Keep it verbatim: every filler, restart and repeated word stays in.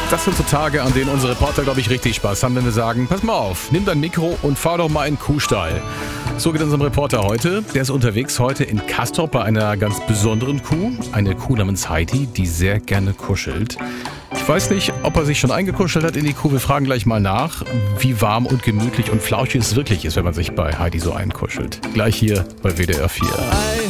Das sind so Tage, an denen unsere Reporter, glaube ich, richtig Spaß haben, wenn wir sagen, pass mal auf, nimm dein Mikro und fahr doch mal in den Kuhstall. So geht unserem Reporter heute. Der ist unterwegs heute in Castorp bei einer ganz besonderen Kuh. Eine Kuh namens Heidi, die sehr gerne kuschelt. Ich weiß nicht, ob er sich schon eingekuschelt hat in die Kuh. Wir fragen gleich mal nach, wie warm und gemütlich und flauschig es wirklich ist, wenn man sich bei Heidi so einkuschelt. Gleich hier bei W D R vier.